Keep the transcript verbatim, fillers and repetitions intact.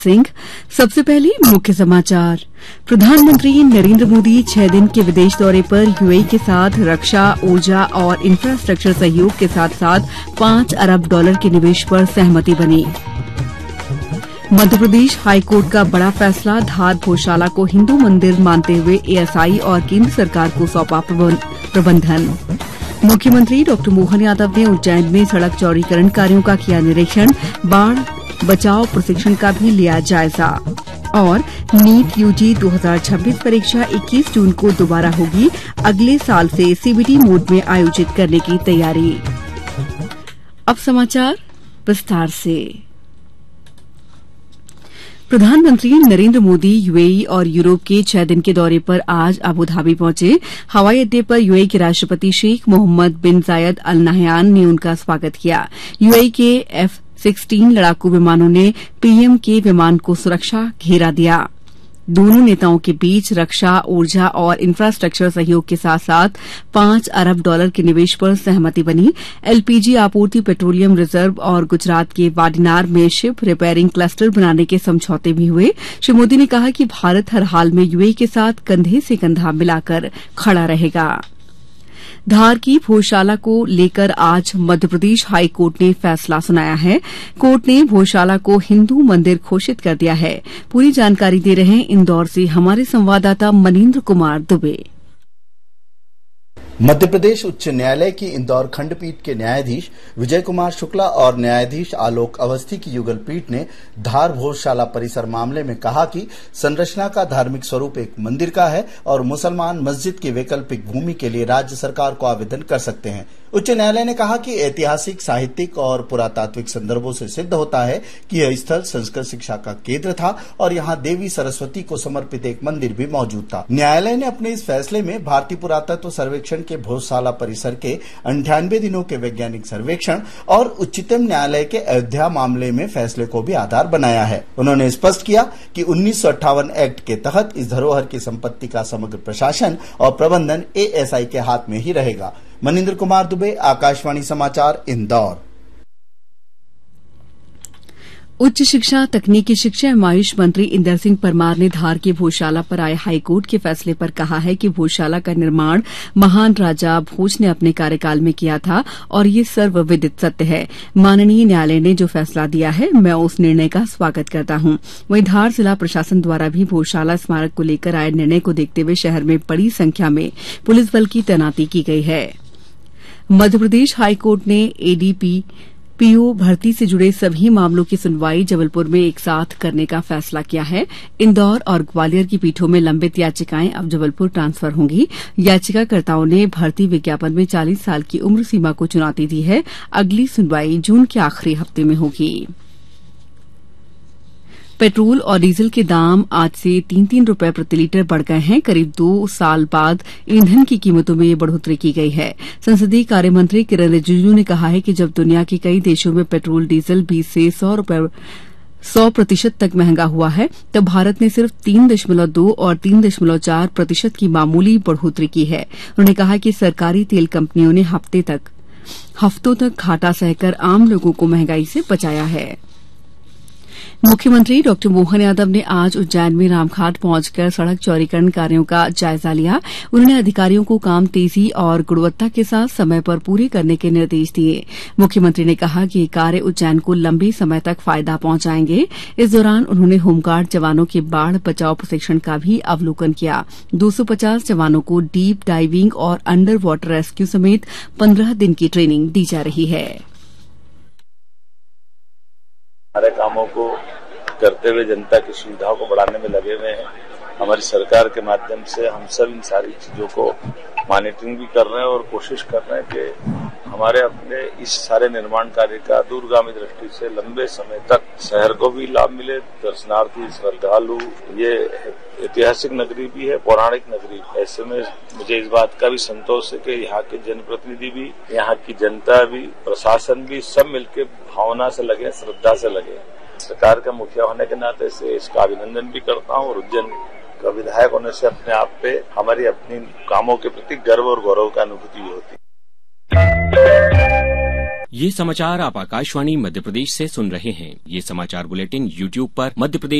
सिंह। सबसे पहले मुख्य समाचार। प्रधानमंत्री नरेंद्र मोदी छह दिन के विदेश दौरे पर यूएई के साथ रक्षा, ऊर्जा और इंफ्रास्ट्रक्चर सहयोग के साथ साथ पांच अरब डॉलर के निवेश पर सहमति बनी। मध्यप्रदेश हाईकोर्ट का बड़ा फैसला, धार भोजशाला को हिंदू मंदिर मानते हुए एएसआई और केंद्र सरकार को सौंपा प्रबंधन। मुख्यमंत्री डॉ मोहन यादव ने उज्जैन में सड़क चौड़ीकरण कार्यों का किया निरीक्षण, बाढ़ बचाव प्रशिक्षण का भी लिया जायजा। और नीट यूजी दो हज़ार छब्बीस परीक्षा इक्कीस जून को दोबारा होगी, अगले साल से सीबीटी मोड में आयोजित करने की तैयारी। अब समाचार विस्तार से। प्रधानमंत्री नरेंद्र मोदी यूएई और यूरोप के छह दिन के दौरे पर आज अबू धाबी पहुंचे। हवाई अड्डे पर यूएई के राष्ट्रपति शेख मोहम्मद बिन जायद अल नहयान ने उनका स्वागत किया। यूएई के एफ सोलह लड़ाकू विमानों ने पीएम के विमान को सुरक्षा घेरा दिया। दोनों नेताओं के बीच रक्षा, ऊर्जा और इंफ्रास्ट्रक्चर सहयोग के साथ साथ पांच अरब डॉलर के निवेश पर सहमति बनी। एलपीजी आपूर्ति, पेट्रोलियम रिजर्व और गुजरात के वाडिनार में शिप रिपेयरिंग क्लस्टर बनाने के समझौते भी हुए। श्री मोदी ने कहा कि भारत हर हाल में यूएई के साथ कंधे से कंधा मिलाकर खड़ा रहेगा। धार की भोजशाला को लेकर आज मध्यप्रदेश हाईकोर्ट ने फैसला सुनाया है। कोर्ट ने भोजशाला को हिंदू मंदिर घोषित कर दिया है। पूरी जानकारी दे रहे हैं इंदौर से हमारे संवाददाता मनीन्द्र कुमार दुबे। मध्य प्रदेश उच्च न्यायालय की इंदौर खंडपीठ के न्यायाधीश विजय कुमार शुक्ला और न्यायाधीश आलोक अवस्थी की युगल पीठ ने धार भोजशाला परिसर मामले में कहा कि संरचना का धार्मिक स्वरूप एक मंदिर का है और मुसलमान मस्जिद की वैकल्पिक भूमि के लिए राज्य सरकार को आवेदन कर सकते हैं। उच्च न्यायालय ने कहा कि ऐतिहासिक, साहित्यिक और पुरातात्विक संदर्भों से सिद्ध होता है कि यह स्थल संस्कृत शिक्षा का केंद्र था और यहाँ देवी सरस्वती को समर्पित एक मंदिर भी मौजूद था। न्यायालय ने अपने इस फैसले में भारतीय पुरातत्व सर्वेक्षण के भोजशाला परिसर के अंठानवे दिनों के वैज्ञानिक सर्वेक्षण और उच्चतम न्यायालय के अयोध्या मामले में फैसले को भी आधार बनाया है। उन्होंने स्पष्ट किया कि उन्नीस सौ अट्ठावन एक्ट के तहत इस धरोहर की संपत्ति का समग्र प्रशासन और प्रबंधन एएसआई के हाथ में ही रहेगा। मनीन्द्र कुमार दुबे, आकाशवाणी समाचार, इंदौर। उच्च शिक्षा, तकनीकी शिक्षा एवं आयुष मंत्री इंदर सिंह परमार ने धार के भोजशाला पर आए हाईकोर्ट के फैसले पर कहा है कि भोजशाला का निर्माण महान राजा भोज ने अपने कार्यकाल में किया था और ये सर्वविदित सत्य है। माननीय न्यायालय ने जो फैसला दिया है, मैं उस निर्णय का स्वागत करता हूं। वहीं धार जिला प्रशासन द्वारा भी भोजशाला स्मारक को लेकर आए निर्णय को देखते हुए शहर में बड़ी संख्या में पुलिस बल की तैनाती की गई है। मध्यप्रदेश हाईकोर्ट ने एडीपी पीओ भर्ती से जुड़े सभी मामलों की सुनवाई जबलपुर में एक साथ करने का फैसला किया है। इंदौर और ग्वालियर की पीठों में लंबित याचिकाएं अब जबलपुर ट्रांसफर होंगी। याचिकाकर्ताओं ने भर्ती विज्ञापन में चालीस साल की उम्र सीमा को चुनौती दी है। अगली सुनवाई जून के आखिरी हफ्ते में होगी। पेट्रोल और डीजल के दाम आज से तीन तीन रुपए प्रति लीटर बढ़ गए हैं। करीब दो साल बाद ईंधन की कीमतों में ये बढ़ोतरी की गई है। संसदीय कार्य मंत्री किरण रिजिजू ने कहा है कि जब दुनिया के कई देशों में पेट्रोल डीजल बीस से सौ रुपए सौ प्रतिशत तक महंगा हुआ है, तब भारत ने सिर्फ तीन दशमलव दो और तीन दशमलव चार प्रतिशत की मामूली बढ़ोतरी की है। उन्होंने कहा कि सरकारी तेल कंपनियों ने हफ्ते तक हफ्तों तक घाटा सहकर आम लोगों को महंगाई से बचाया है। मुख्यमंत्री डॉ मोहन यादव ने आज उज्जैन में रामघाट पहुंचकर सड़क चौड़ीकरण कार्यों का जायजा लिया। उन्होंने अधिकारियों को काम तेजी और गुणवत्ता के साथ समय पर पूरे करने के निर्देश दिए। मुख्यमंत्री ने कहा कि ये कार्य उज्जैन को लंबे समय तक फायदा पहुंचाएंगे। इस दौरान उन्होंने होमगार्ड जवानों के बाढ़ बचाव प्रशिक्षण का भी अवलोकन किया। दो सौ पचास जवानों को डीप डाइविंग और अंडर वाटर रेस्क्यू समेत पंद्रह दिन की ट्रेनिंग दी जा रही है। हमारे कामों को करते हुए जनता की सुविधाओं को बढ़ाने में लगे हुए हैं। हमारी सरकार के माध्यम से हम सब इन सारी चीजों को मॉनिटरिंग भी कर रहे हैं और कोशिश कर रहे हैं कि हमारे अपने इस सारे निर्माण कार्य का दूरगामी दृष्टि से लंबे समय तक शहर को भी लाभ मिले, दर्शनार्थी, श्रद्धालु। ये ऐतिहासिक नगरी भी है, पौराणिक नगरी। ऐसे में मुझे इस बात का भी संतोष है कि यहाँ के जनप्रतिनिधि भी, यहाँ की जनता भी, प्रशासन भी सब मिलकर भावना से लगे, श्रद्धा से लगे। सरकार का मुखिया होने के नाते से इसका अभिनंदन भी करता हूँ और उज्जैन का विधायक होने से अपने आप पे हमारी अपनी कामों के प्रति गर्व और गौरव का अनुभूति होती है। ये समाचार आप आकाशवाणी मध्य प्रदेश से सुन रहे हैं। ये समाचार बुलेटिन यूट्यूब पर मध्य प्रदेश